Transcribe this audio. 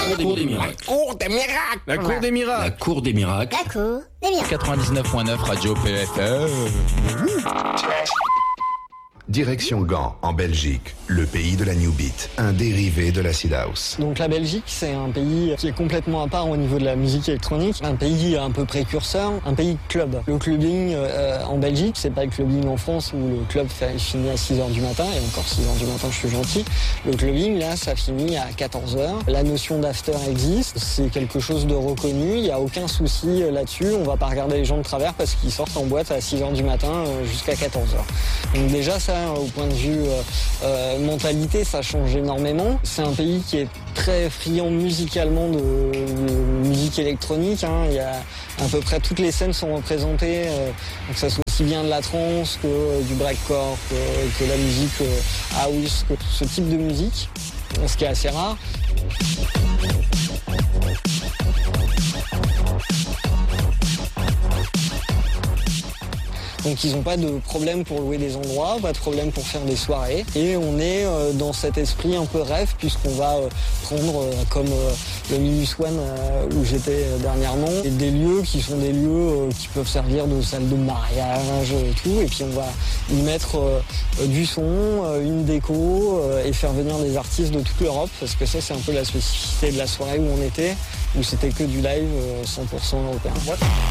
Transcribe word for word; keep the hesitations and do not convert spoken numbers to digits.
cour des miracles. La cour des miracles. La cour des miracles. La cour des miracles. La cour des miracles. quatre-vingt-dix-neuf virgule neuf Radio P F M. Direction Gand, en Belgique, le pays de la New Beat, un dérivé de l'acid house. Donc la Belgique, c'est un pays qui est complètement à part au niveau de la musique électronique, un pays un peu précurseur, un pays club. Le clubbing euh, en Belgique, c'est pas le clubbing en France où le club fait, finit à six heures du matin, et encore six heures du matin, je suis gentil. Le clubbing, là, ça finit à quatorze heures. La notion d'after existe, c'est quelque chose de reconnu, il n'y a aucun souci là-dessus, on va pas regarder les gens de travers parce qu'ils sortent en boîte à six heures du matin euh, jusqu'à quatorze heures. Donc déjà, ça, au point de vue euh, euh, mentalité, ça change énormément. C'est un pays qui est très friand musicalement de, de musique électronique. Hein. Il y a à peu près toutes les scènes sont représentées, euh, que ça soit aussi bien de la trance que euh, du breakcore, que, que la musique euh, house, que ce type de musique, ce qui est assez rare. Donc ils n'ont pas de problème pour louer des endroits, pas de problème pour faire des soirées. Et on est euh, dans cet esprit un peu rêve, puisqu'on va euh, prendre, euh, comme euh, le Minus One euh, où j'étais dernièrement, et des lieux qui sont des lieux euh, qui peuvent servir de salle de mariage et tout. Et puis on va y mettre euh, du son, euh, une déco, euh, et faire venir des artistes de toute l'Europe, parce que ça c'est un peu la spécificité de la soirée où on était, où c'était que du live euh, cent pour cent européen.